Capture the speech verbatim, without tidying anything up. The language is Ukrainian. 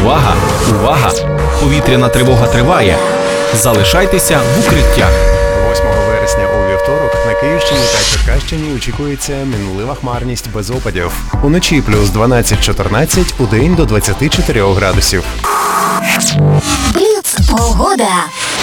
Увага! Увага! Повітряна тривога триває. Залишайтеся в укриттях. восьмого вересня у вівторок на Київщині та Черкащині очікується мінлива хмарність без опадів. Уночі плюс дванадцять-чотирнадцять, удень до двадцяти чотирьох градусів. Бліц погода.